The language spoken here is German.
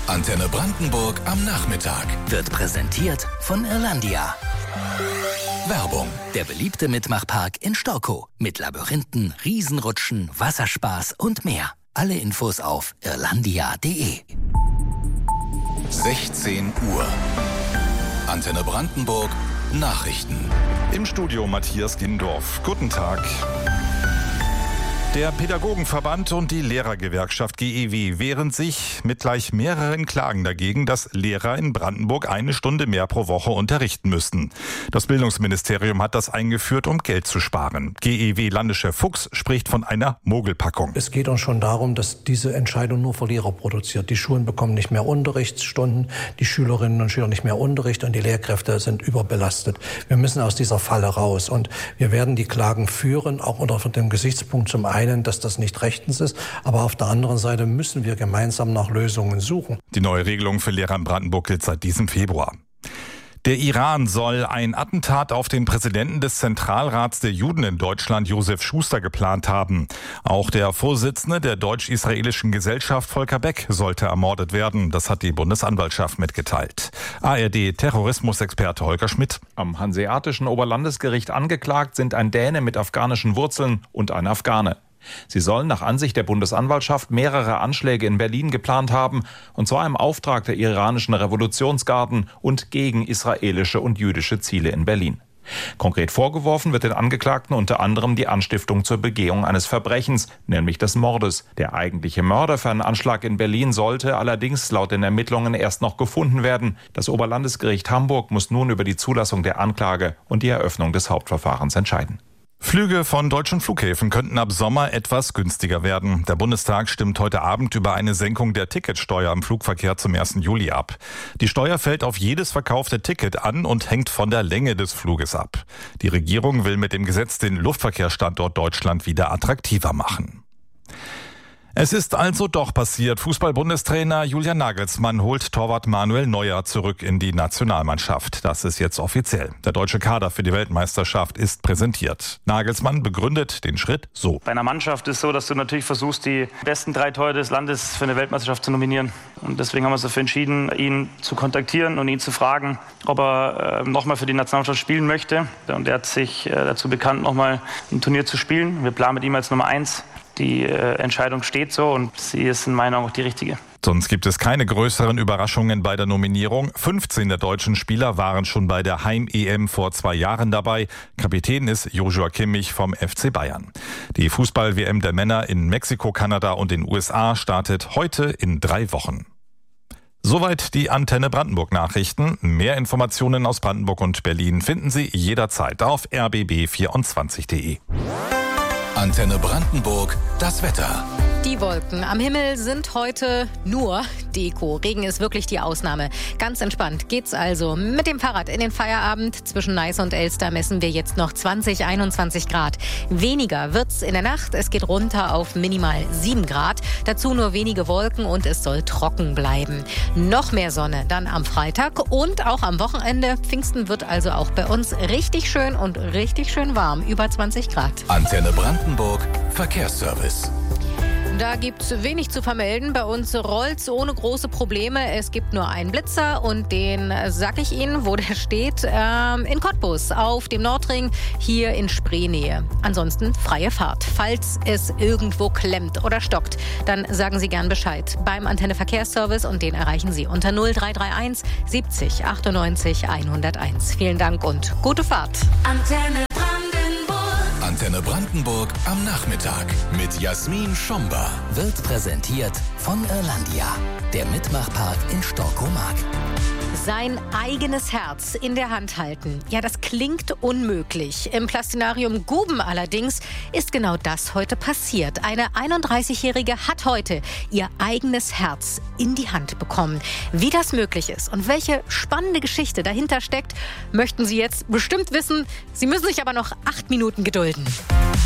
Antenne Brandenburg am Nachmittag. Wird präsentiert von Irlandia. Werbung. Der beliebte Mitmachpark in Storkow. Mit Labyrinthen, Riesenrutschen, Wasserspaß und mehr. Alle Infos auf irlandia.de. 16 Uhr. Antenne Brandenburg. Nachrichten. Im Studio Matthias Gindorf. Guten Tag. Der Pädagogenverband und die Lehrergewerkschaft GEW wehren sich mit gleich mehreren Klagen dagegen, dass Lehrer in Brandenburg 1 Stunde mehr pro Woche unterrichten müssten. Das Bildungsministerium hat das eingeführt, um Geld zu sparen. GEW-Landeschef Fuchs spricht von einer Mogelpackung. Es geht uns schon darum, dass diese Entscheidung nur Verlierer produziert. Die Schulen bekommen nicht mehr Unterrichtsstunden, die Schülerinnen und Schüler nicht mehr Unterricht und die Lehrkräfte sind überbelastet. Wir müssen aus dieser Falle raus und wir werden die Klagen führen, auch unter dem Gesichtspunkt zum einen, dass das nicht rechtens ist, aber auf der anderen Seite müssen wir gemeinsam nach Lösungen suchen. Die neue Regelung für Lehrer in Brandenburg gilt seit diesem Februar. Der Iran soll ein Attentat auf den Präsidenten des Zentralrats der Juden in Deutschland, Josef Schuster, geplant haben. Auch der Vorsitzende der deutsch-israelischen Gesellschaft, Volker Beck, sollte ermordet werden. Das hat die Bundesanwaltschaft mitgeteilt. ARD-Terrorismusexperte Holger Schmidt. Am Hanseatischen Oberlandesgericht angeklagt sind ein Däne mit afghanischen Wurzeln und ein Afghane. Sie sollen nach Ansicht der Bundesanwaltschaft mehrere Anschläge in Berlin geplant haben, und zwar im Auftrag der iranischen Revolutionsgarden und gegen israelische und jüdische Ziele in Berlin. Konkret vorgeworfen wird den Angeklagten unter anderem die Anstiftung zur Begehung eines Verbrechens, nämlich des Mordes. Der eigentliche Mörder für einen Anschlag in Berlin sollte allerdings laut den Ermittlungen erst noch gefunden werden. Das Oberlandesgericht Hamburg muss nun über die Zulassung der Anklage und die Eröffnung des Hauptverfahrens entscheiden. Flüge von deutschen Flughäfen könnten ab Sommer etwas günstiger werden. Der Bundestag stimmt heute Abend über eine Senkung der Ticketsteuer im Flugverkehr zum 1. Juli ab. Die Steuer fällt auf jedes verkaufte Ticket an und hängt von der Länge des Fluges ab. Die Regierung will mit dem Gesetz den Luftverkehrsstandort Deutschland wieder attraktiver machen. Es ist also doch passiert. Fußball-Bundestrainer Julian Nagelsmann holt Torwart Manuel Neuer zurück in die Nationalmannschaft. Das ist jetzt offiziell. Der deutsche Kader für die Weltmeisterschaft ist präsentiert. Nagelsmann begründet den Schritt so. Bei einer Mannschaft ist es so, dass du natürlich versuchst, die besten 3 Torhüter des Landes für eine Weltmeisterschaft zu nominieren. Und deswegen haben wir uns dafür entschieden, ihn zu kontaktieren und ihn zu fragen, ob er nochmal für die Nationalmannschaft spielen möchte. Und er hat sich dazu bekannt, nochmal ein Turnier zu spielen. Wir planen mit ihm als Nummer 1. Die Entscheidung steht so und sie ist in meinen Augen auch die richtige. Sonst gibt es keine größeren Überraschungen bei der Nominierung. 15 der deutschen Spieler waren schon bei der Heim-EM vor 2 Jahren dabei. Kapitän ist Joshua Kimmich vom FC Bayern. Die Fußball-WM der Männer in Mexiko, Kanada und den USA startet heute in 3 Wochen. Soweit die Antenne Brandenburg Nachrichten. Mehr Informationen aus Brandenburg und Berlin finden Sie jederzeit auf rbb24.de. Antenne Brandenburg, das Wetter. Die Wolken am Himmel sind heute nur Deko. Regen ist wirklich die Ausnahme. Ganz entspannt geht's also mit dem Fahrrad in den Feierabend. Zwischen Neiße und Elster messen wir jetzt noch 20, 21 Grad. Weniger wird's in der Nacht. Es geht runter auf minimal 7 Grad. Dazu nur wenige Wolken und es soll trocken bleiben. Noch mehr Sonne dann am Freitag und auch am Wochenende. Pfingsten wird also auch bei uns richtig schön und richtig schön warm. Über 20 Grad. Antenne Brandenburg, Verkehrsservice. Da gibt's wenig zu vermelden. Bei uns rollt's ohne große Probleme. Es gibt nur einen Blitzer und den sag ich Ihnen, wo der steht. In Cottbus auf dem Nordring, hier in Spreenähe. Ansonsten freie Fahrt. Falls es irgendwo klemmt oder stockt, dann sagen Sie gern Bescheid beim Antenne Verkehrsservice und den erreichen Sie unter 0331 70 98 101. Vielen Dank und gute Fahrt. Antenne Brandenburg am Nachmittag mit Jasmin Schomba. Wird präsentiert von Irlandia. Der Mitmachpark in Storkow-Mark. Sein eigenes Herz in der Hand halten. Ja, das klingt unmöglich. Im Plastinarium Guben allerdings ist genau das heute passiert. Eine 31-Jährige hat heute ihr eigenes Herz in die Hand bekommen. Wie das möglich ist und welche spannende Geschichte dahinter steckt, möchten Sie jetzt bestimmt wissen. Sie müssen sich aber noch 8 Minuten gedulden.